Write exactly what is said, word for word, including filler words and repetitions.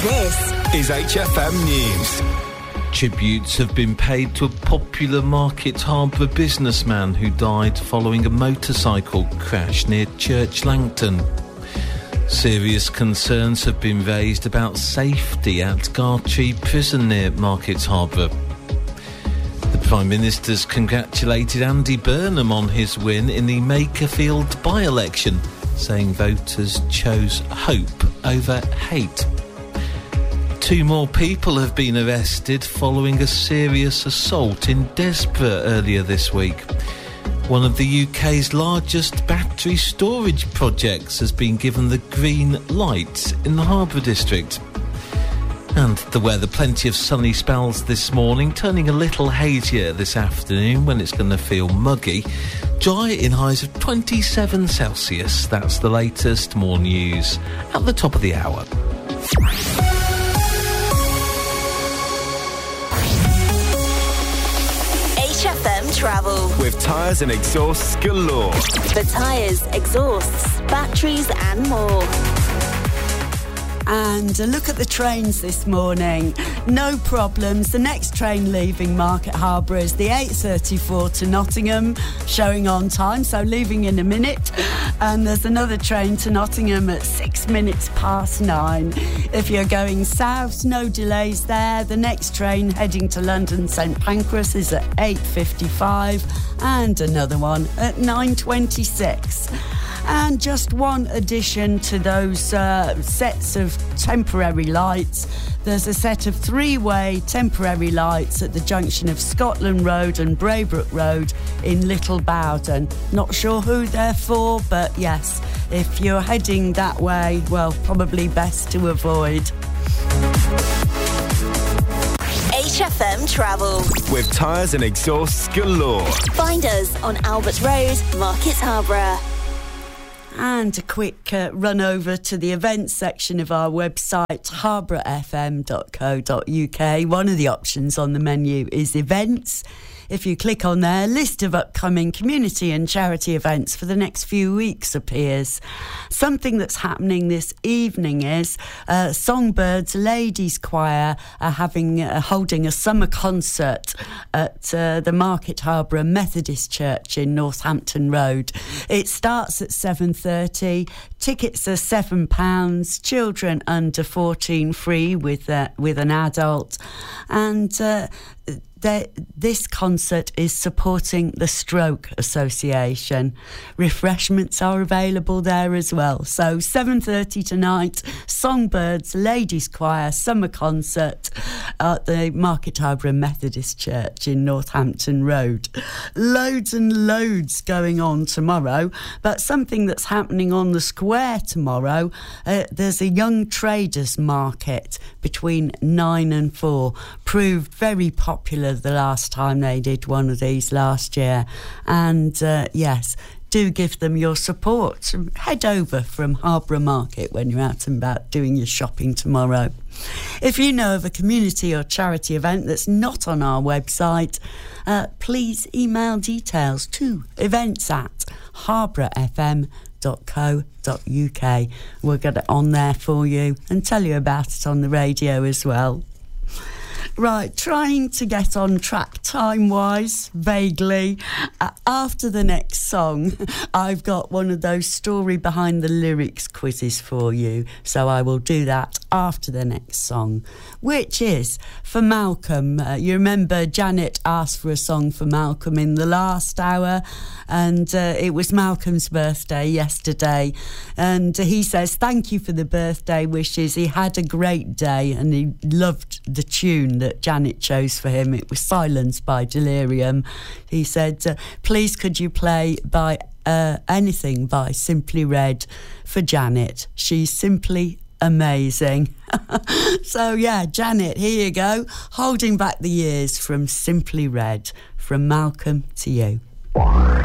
This is H F M News. Tributes have been paid to a popular Market Harbour businessman who died following a motorcycle crash near Church Langton. Serious concerns have been raised about safety at Gartree Prison near Market Harbour. The Prime Minister's congratulated Andy Burnham on his win in the Makerfield by-election, saying voters chose hope over hate. Two more people have been arrested following a serious assault in Desborough earlier this week. One of the U K's largest battery storage projects has been given the green light in the Harbour District. And the weather, plenty of sunny spells this morning, turning a little hazier this afternoon when it's going to feel muggy. Dry in highs of twenty-seven Celsius. That's the latest. More news at the top of the hour. H F M Travel. With tyres and exhausts galore. For tyres, exhausts, batteries and more. And a look at the trains this morning. No problems. The next train leaving Market Harbour is the eight thirty-four to Nottingham, showing on time, so leaving in a minute. And there's another train to Nottingham at six minutes past nine. If you're going south, no delays there. The next train heading to London St Pancras is at eight fifty-five and another one at nine twenty-six. And just one addition to those uh, sets of temporary lights. There's a set of three-way temporary lights at the junction of Scotland Road and Braybrook Road in Little Bowden. Not sure who they're for, but yes, if you're heading that way, well, probably best to avoid. H F M Travel. With tyres and exhausts galore. Find us on Albert Road, Market Harbour. And a quick uh, run over to the events section of our website, harbour f m dot co dot u k. One of the options on the menu is events. If you click on there, a list of upcoming community and charity events for the next few weeks appears. Something that's happening this evening is uh, Songbirds Ladies Choir are having uh, holding a summer concert at uh, the Market Harbour Methodist Church in Northampton Road. It starts at seven thirty. Tickets are seven pounds. Children under fourteen free with uh, with an adult. And Uh, They, this concert is supporting the Stroke Association. Refreshments are available there as well. So seven thirty tonight, Songbirds Ladies Choir summer concert at the Market Harbour Methodist Church in Northampton Road. Loads and loads going on tomorrow, but something that's happening on the square tomorrow, uh, there's a young traders market between nine and four. Proved very popular the last time they did one of these last year. And uh, yes, do give them your support. Head over from Harbour Market when you're out and about doing your shopping tomorrow. If you know of a community or charity event that's not on our website, uh, please email details to events at harbour f m dot co dot u k. We'll get it on there for you and tell you about it on the radio as well. Right, trying to get on track time-wise, vaguely. Uh, after the next song, I've got one of those story behind the lyrics quizzes for you, so I will do that after the next song, which is for Malcolm. Uh, you remember Janet asked for a song for Malcolm in the last hour, and uh, it was Malcolm's birthday yesterday, and he says thank you for the birthday wishes. He had a great day and he loved the tune that Janet chose for him. It was Silence by Delirium. He said, uh, please could you play by uh, anything by Simply Red for Janet. She's simply amazing. So yeah, Janet, here you go. Holding Back the Years from Simply Red, from Malcolm to you.